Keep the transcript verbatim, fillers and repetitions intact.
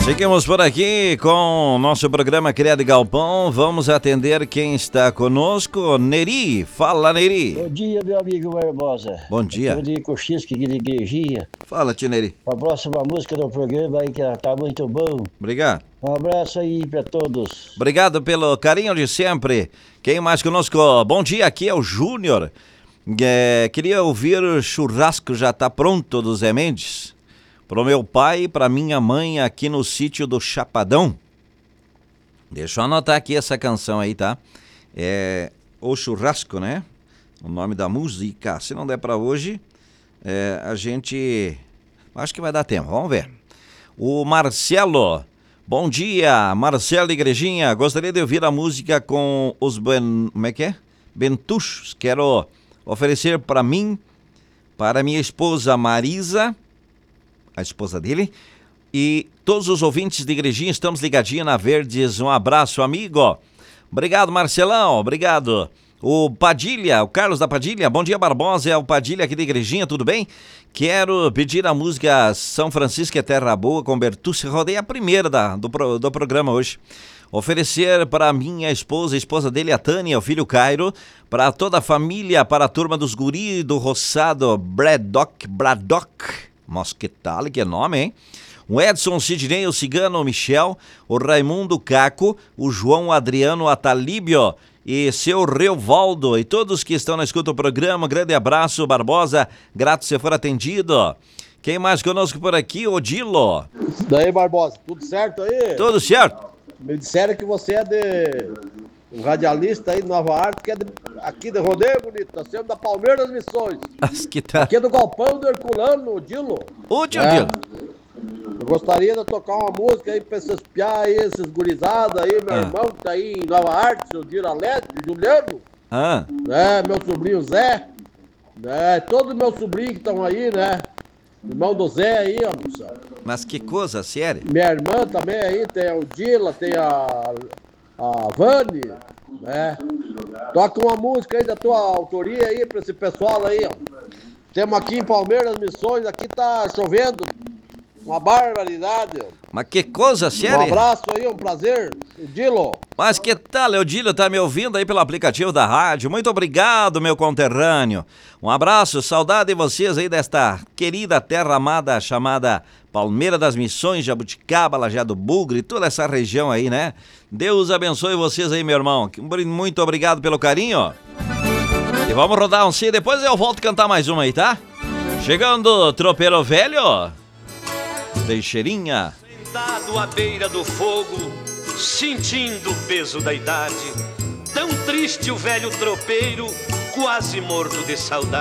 Seguimos por aqui com o nosso programa Criado Galpão. Vamos atender quem está conosco. Neri, fala Neri. Bom dia, meu amigo Barbosa. Bom dia. Aqui é o Nico Xisque aqui da igrejinha. Fala, tia Neri. A próxima música do programa aí que tá muito bom. Obrigado. Um abraço aí pra todos. Obrigado pelo carinho de sempre. Quem mais conosco? Bom dia, aqui é o Júnior. É, queria ouvir o churrasco já tá pronto do Zé Mendes. Pro meu pai e pra minha mãe aqui no sítio do Chapadão. Deixa eu anotar aqui essa canção aí, tá? É O Churrasco, né? O nome da música. Se não der pra hoje, é, a gente... Acho que vai dar tempo, vamos ver. O Marcelo. Bom dia, Marcelo Igrejinha. Gostaria de ouvir a música com os ben... Como é que é? Bentuchos. Quero oferecer pra mim, para minha esposa Marisa... a esposa dele, e todos os ouvintes de Igrejinha, estamos ligadinhos na Verdes. Um abraço, amigo. Obrigado, Marcelão, obrigado. O Padilha, o Carlos da Padilha, bom dia, Barbosa, é o Padilha aqui de Igrejinha, tudo bem? Quero pedir a música São Francisco é Terra Boa, com Bertucci. Rodei a primeira da, do, pro, do programa hoje. Oferecer para minha esposa, a esposa dele, a Tânia, o filho Cairo, para toda a família, para a turma dos guri do roçado Braddock, Braddock, Mosquetale, que nome, hein? O Edson, o Sidney, o Cigano, o Michel, o Raimundo Caco, o João Adriano Atalíbio e seu Reuvaldo e todos que estão na escuta do programa. Um grande abraço, Barbosa, grato se for atendido. Quem mais conosco por aqui? Odilo. Daí, Barbosa, tudo certo aí? Tudo certo. Me disseram que você é de... um radialista aí de Nova Arte, que é de... aqui de Rodeio Bonito, tá sendo da Palmeiras das Missões. Que tá... Aqui é do Galpão do Herculano, o Dilo. Ô, tio é. Dilo. Eu gostaria de tocar uma música aí pra esses piá aí, esses gurizados aí, meu ah. irmão que tá aí em Nova Arte, seu Diralete, Juliano, ah. né, meu sobrinho Zé, né, todos meus sobrinhos que estão aí, né, irmão do Zé aí, ó, moça. Mas que coisa, sério? Minha irmã também aí, tem o Dila, tem a, a Vani, né, toca uma música aí da tua autoria aí pra esse pessoal aí, ó. Temos aqui em Palmeiras Missões, aqui tá chovendo, uma barbaridade. Mas que coisa, sério? Um abraço aí, um prazer, o Dilo. Mas que tal, o Dilo tá me ouvindo aí pelo aplicativo da rádio. Muito obrigado, meu conterrâneo. Um abraço, saudade de vocês aí desta querida terra amada chamada Palmeira das Missões, Jabuticaba, Lajeado Bugre, toda essa região aí, né? Deus abençoe vocês aí, meu irmão. Muito obrigado pelo carinho. E vamos rodar um C, depois eu volto a cantar mais uma aí, tá? Chegando, tropeiro velho. Teixeirinha. Sentado à beira do fogo, sentindo o peso da idade, tão triste o velho tropeiro, quase morto de saudade.